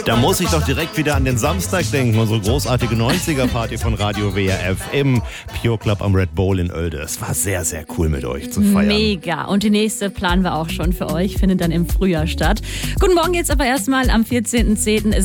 Da muss ich doch direkt wieder an den Samstag denken, unsere großartige 90er-Party von Radio WRF im Pure Club am Red Bull in Oelde. Es war sehr, sehr cool mit euch zu feiern. Mega. Und die nächste planen wir auch schon für euch, findet dann im Frühjahr statt. Guten Morgen jetzt aber erstmal am 14.10.